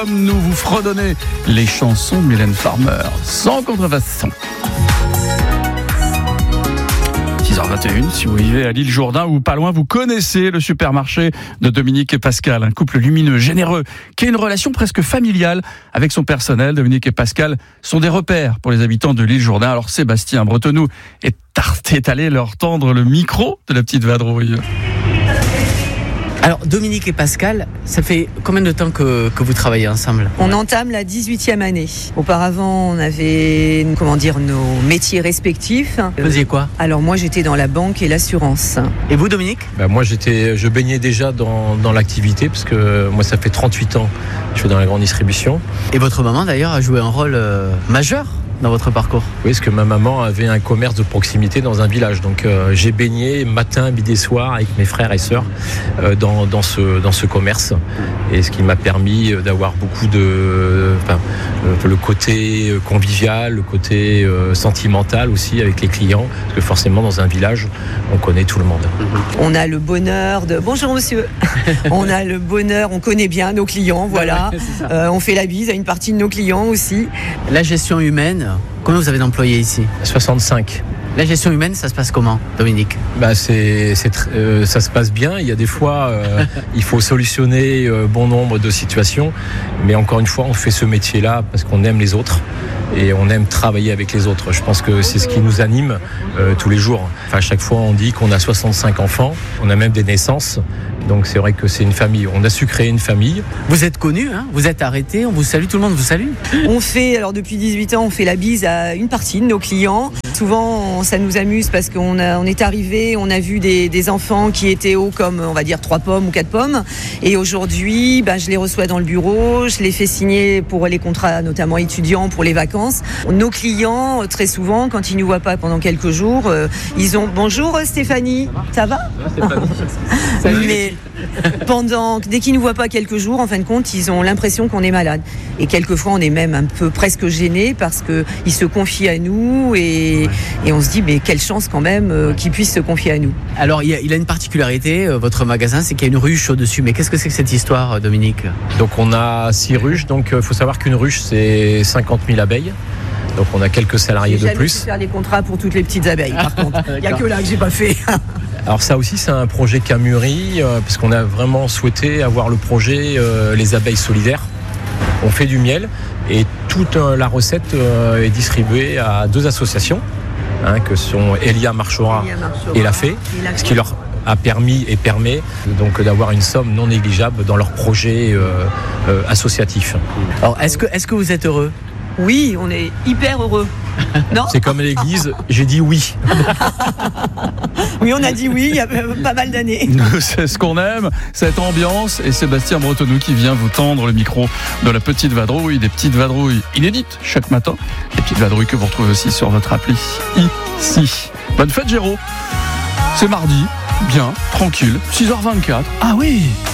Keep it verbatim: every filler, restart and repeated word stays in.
Nous vous fredonnez les chansons de Mylène Farmer, sans contrefaçon. six heures vingt et une, si vous vivez à l'île Jourdain ou pas loin, vous connaissez le supermarché de Dominique et Pascal, un couple lumineux, généreux, qui a une relation presque familiale avec son personnel. Dominique et Pascal sont des repères pour les habitants de l'île Jourdain. Alors Sébastien Bretonneau est, est allé leur tendre le micro de la petite vadrouille. Alors Dominique et Pascal, ça fait combien de temps que, que vous travaillez ensemble ? On entame la dix-huitième année. Auparavant, on avait, comment dire, nos métiers respectifs. Vous faisiez quoi ? Alors moi, j'étais dans la banque et l'assurance. Et vous, Dominique ? Ben moi, j'étais, je baignais déjà dans, dans l'activité, parce que moi, ça fait trente-huit ans que je suis dans la grande distribution. Et votre maman, d'ailleurs, a joué un rôle euh, majeur dans votre parcours ? Oui, parce que ma maman avait un commerce de proximité dans un village. Donc euh, j'ai baigné matin, midi, soir avec mes frères et sœurs euh, dans, dans, ce, dans ce commerce. Et ce qui m'a permis d'avoir beaucoup de... Enfin, euh, le côté convivial, le côté euh, sentimental aussi avec les clients. Parce que forcément, dans un village, on connaît tout le monde. On a le bonheur de... Bonjour monsieur. On a le bonheur, on connaît bien nos clients, voilà. Euh, on fait la bise à une partie de nos clients aussi. La gestion humaine, combien vous avez d'employés ici ? soixante-cinq. La gestion humaine, ça se passe comment, Dominique ? Bah c'est, c'est tr- euh, ça se passe bien. Il y a des fois, euh, il faut solutionner euh, bon nombre de situations. Mais encore une fois, on fait ce métier-là parce qu'on aime les autres et on aime travailler avec les autres. Je pense que c'est ce qui nous anime euh, tous les jours. Enfin, à chaque fois, on dit qu'on a soixante-cinq enfants. On a même des naissances. Donc c'est vrai que c'est une famille. On a su créer une famille. Vous êtes connu, hein ? Vous êtes arrêté, on vous salue, tout le monde vous salue. On fait, alors depuis dix-huit ans, on fait la bise à une partie de nos clients. Souvent, ça nous amuse parce qu'on a, on est arrivé, on a vu des, des enfants qui étaient hauts comme, on va dire, trois pommes ou quatre pommes. Et aujourd'hui, ben, je les reçois dans le bureau, je les fais signer pour les contrats, notamment étudiants, pour les vacances. Nos clients, très souvent, quand ils ne nous voient pas pendant quelques jours, euh, ils ont « Bonjour Stéphanie, ça va ?» Salut. Mais pendant, dès qu'ils ne nous voient pas quelques jours, en fin de compte, ils ont l'impression qu'on est malade. Et quelquefois, on est même un peu presque gêné parce qu'ils se confient à nous et, et on se dit, mais quelle chance quand même euh, qu'ils puissent se confier à nous. Alors, il a, il a une particularité, euh, votre magasin, c'est qu'il y a une ruche au-dessus. Mais qu'est-ce que c'est que cette histoire, Dominique ? Donc on a six ruches. Donc il faut savoir qu'une ruche, c'est cinquante mille abeilles. Donc on a quelques salariés J'ai de jamais plus. pu faire les contrats pour toutes les petites abeilles, par contre. Il n'y a que là que j'ai pas fait. Alors ça aussi, c'est un projet qui a mûri, euh, parce qu'on a vraiment souhaité avoir le projet euh, les abeilles solidaires. On fait du miel et toute euh, la recette euh, est distribuée à deux associations, hein, que sont Elia Marchora, Elia Marchora et la Fée, et la ce qui leur a permis et permet donc d'avoir une somme non négligeable dans leur projet euh, euh, associatif. Alors, est-ce que, est-ce que vous êtes heureux ? Oui, on est hyper heureux. Non ? C'est comme l'église, j'ai dit oui. Oui, on a dit oui il y a pas mal d'années. C'est ce qu'on aime, cette ambiance. Et Sébastien Bretonneau qui vient vous tendre le micro de la petite vadrouille, des petites vadrouilles inédites chaque matin. Des petites vadrouilles que vous retrouvez aussi sur votre appli ici. Bonne fête, Géraud. C'est mardi, bien, tranquille, six heures vingt-quatre. Ah oui!